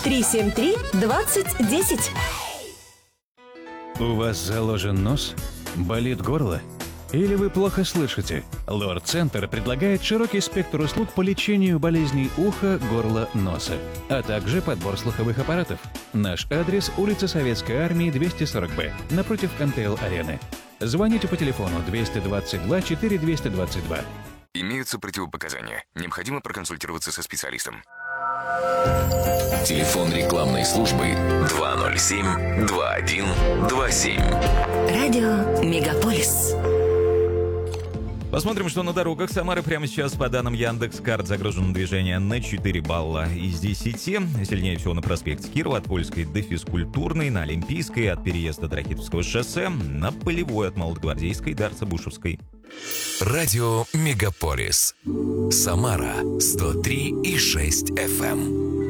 373-2010. У вас заложен нос? Болит горло? Или вы плохо слышите? Лор-центр предлагает широкий спектр услуг по лечению болезней уха, горла, носа, а также подбор слуховых аппаратов. Наш адрес – улица Советской Армии, 240Б, напротив МТЛ-арены. Звоните по телефону 222 4222. Имеются противопоказания. Необходимо проконсультироваться со специалистом. Телефон рекламной службы 207-2127. Радио Мегаполис. Посмотрим, что на дорогах Самары прямо сейчас. По данным Яндекс.Карт загружено движение на 4 балла из 10. Сильнее всего на проспекте Кирова, от Польской до Физкультурной, на Олимпийской, от переезда до Ракитовского шоссе, на Полевой, от Молодогвардейской до Арцебушевской. Радио Мегаполис. Самара 103,6 FM.